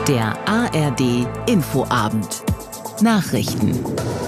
Der ARD Infoabend. Nachrichten.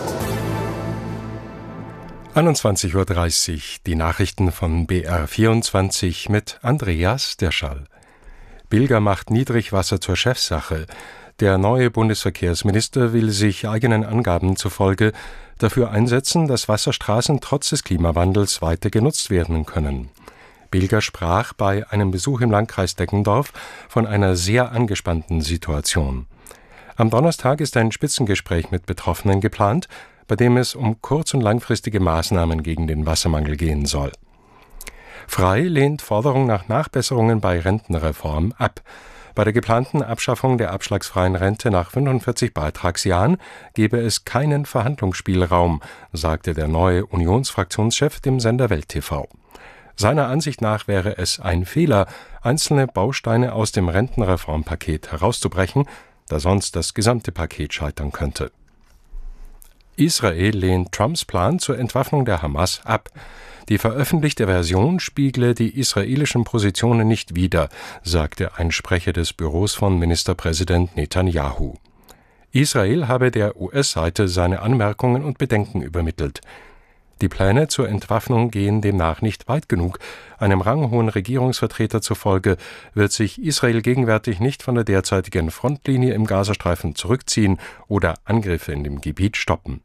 21:30 Uhr, die Nachrichten von BR24 mit Andreas Derschall. Bilger macht Niedrigwasser zur Chefsache. Der neue Bundesverkehrsminister will sich eigenen Angaben zufolge dafür einsetzen, dass Wasserstraßen trotz des Klimawandels weiter genutzt werden können. Bilger sprach bei einem Besuch im Landkreis Deggendorf von einer sehr angespannten Situation. Am Donnerstag ist ein Spitzengespräch mit Betroffenen geplant, bei dem es um kurz- und langfristige Maßnahmen gegen den Wassermangel gehen soll. Frei lehnt Forderung nach Nachbesserungen bei Rentenreform ab. Bei der geplanten Abschaffung der abschlagsfreien Rente nach 45 Beitragsjahren gebe es keinen Verhandlungsspielraum, sagte der neue Unionsfraktionschef dem Sender Welt TV. Seiner Ansicht nach wäre es ein Fehler, einzelne Bausteine aus dem Rentenreformpaket herauszubrechen, da sonst das gesamte Paket scheitern könnte. Israel lehnt Trumps Plan zur Entwaffnung der Hamas ab. Die veröffentlichte Version spiegle die israelischen Positionen nicht wider, sagte ein Sprecher des Büros von Ministerpräsident Netanyahu. Israel habe der US-Seite seine Anmerkungen und Bedenken übermittelt. Die Pläne zur Entwaffnung gehen demnach nicht weit genug. Einem ranghohen Regierungsvertreter zufolge wird sich Israel gegenwärtig nicht von der derzeitigen Frontlinie im Gazastreifen zurückziehen oder Angriffe in dem Gebiet stoppen.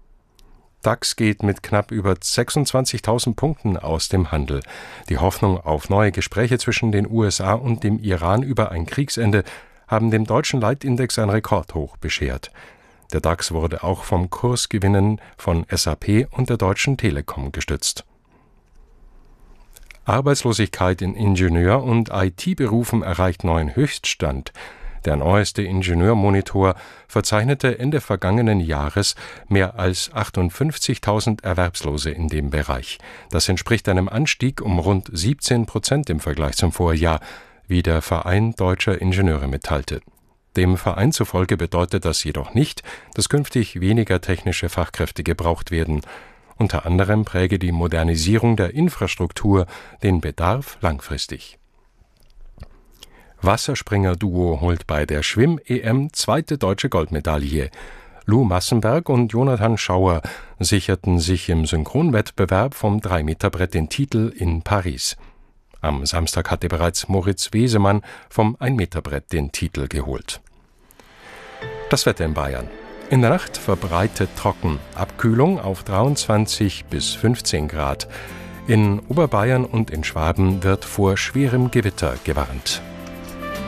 DAX geht mit knapp über 26.000 Punkten aus dem Handel. Die Hoffnung auf neue Gespräche zwischen den USA und dem Iran über ein Kriegsende haben dem deutschen Leitindex ein Rekordhoch beschert. Der DAX wurde auch vom Kursgewinnen von SAP und der Deutschen Telekom gestützt. Arbeitslosigkeit in Ingenieur- und IT-Berufen erreicht neuen Höchststand. Der neueste Ingenieurmonitor verzeichnete Ende vergangenen Jahres mehr als 58.000 Erwerbslose in dem Bereich. Das entspricht einem Anstieg um rund 17% im Vergleich zum Vorjahr, wie der Verein Deutscher Ingenieure mitteilte. Dem Verein zufolge bedeutet das jedoch nicht, dass künftig weniger technische Fachkräfte gebraucht werden. Unter anderem präge die Modernisierung der Infrastruktur den Bedarf langfristig. Wasserspringer-Duo holt bei der Schwimm-EM zweite deutsche Goldmedaille. Lou Massenberg und Jonathan Schauer sicherten sich im Synchronwettbewerb vom 3-Meter-Brett den Titel in Paris. Am Samstag hatte bereits Moritz Wesemann vom 1-Meter-Brett den Titel geholt. Das Wetter in Bayern. In der Nacht verbreitet trocken, Abkühlung auf 23 bis 15 Grad. In Oberbayern und in Schwaben wird vor schwerem Gewitter gewarnt.